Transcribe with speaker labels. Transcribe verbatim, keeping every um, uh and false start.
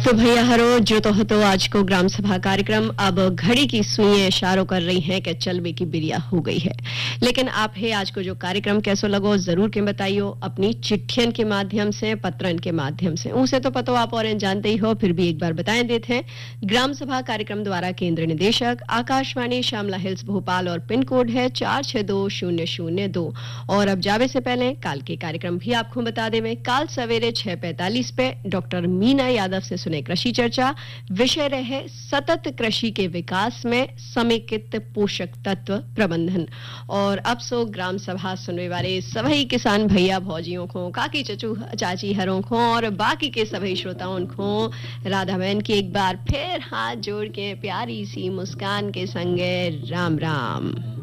Speaker 1: तो भैया हरो जो तो हतो आज को ग्राम सभा कार्यक्रम अब घड़ी की सुइयां इशारों कर रही हैं कि चलबे की बिरिया हो गई है। लेकिन आप है आज को जो कार्यक्रम कैसो लगो जरूर के बताइयो अपनी चिट्ठियन के माध्यम से, पत्रन के माध्यम से। उसे तो पतो आप और जानते ही हो, फिर भी एक बार बताएं देते हैं। ग्राम सभा कार्यक्रम द्वारा केंद्र निदेशक आकाशवाणी श्यामला हिल्स भोपाल और पिन कोड है चार छह दो शून्य शून्य दो। और अब जावे से पहले काल के कार्यक्रम भी आपको बता देवे। काल सवेरे छह पैंतालीस पे डॉक्टर मीना यादव से सुने कृषि चर्चा। विषय रहे सतत कृषि के विकास में समेकित पोषक तत्व प्रबंधन। और अब सो ग्राम सभा सुनने वाले सभी किसान भैया भौजियों को, काकी चचू चाची हरों को और बाकी के सभी श्रोताओं को राधा बहन की एक बार फिर हाथ जोड़ के प्यारी सी मुस्कान के संगे राम राम।